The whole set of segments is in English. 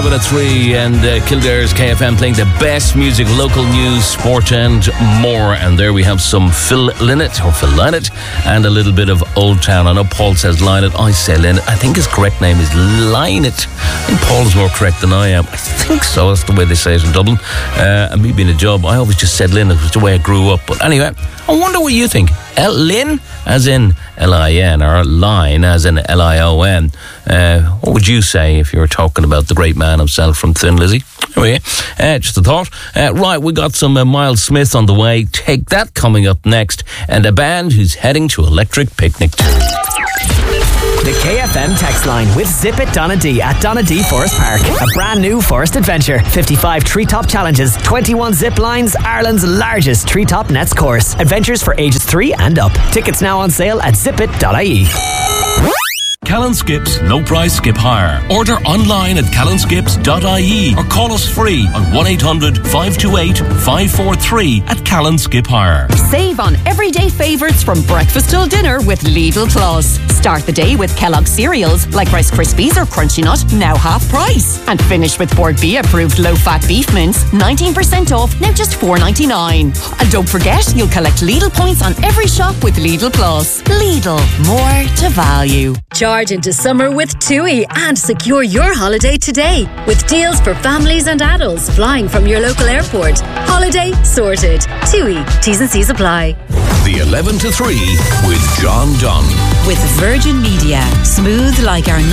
At 3 and Kildare's KFM playing the best music, local news, sport and more. And there we have some Phil Lynott and a little bit of Old Town. I know Paul says Lynott, I say Lynott. I think his correct name is Lynott. I think Paul is more correct than I am. I think so, that's the way they say it in Dublin. And me being a job, I always just said Lynott, it was the way I grew up. But anyway, I wonder what you think. Lynn as in L-I-N or Line as in L-I-O-N. What would you say if you were talking about the great man himself from Thin Lizzy? Anyway, just a thought. Right, we got some Miles Smith on the way. Take That coming up next. And a band who's heading to Electric Picnic. The KFM text line with Zip It Donna D at Donna D Forest Park. A brand new forest adventure. 55 treetop challenges, 21 zip lines, Ireland's largest treetop nets course. Adventures for ages 3 and up. Tickets now on sale at zipit.ie. Callan Skips No Price Skip Hire. Order online at callanskips.ie or call us free on 1-800-528-543 at Callan Skip Hire. Save on everyday favourites from breakfast till dinner with Lidl Plus. Start the day with Kellogg's cereals like Rice Krispies or Crunchy Nut, now half price. And finish with Bord B approved low-fat beef mince, 19% off, now just $4.99. And don't forget, you'll collect Lidl points on every shop with Lidl Plus. Lidl, more to value. Charge into summer with TUI and secure your holiday today with deals for families and adults flying from your local airport. Holiday sorted. TUI. T's and C's apply. The 11 to 3 with John Dunn. With Virgin Media. Smooth like our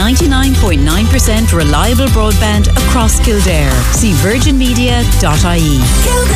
99.9% reliable broadband across Kildare. See virginmedia.ie.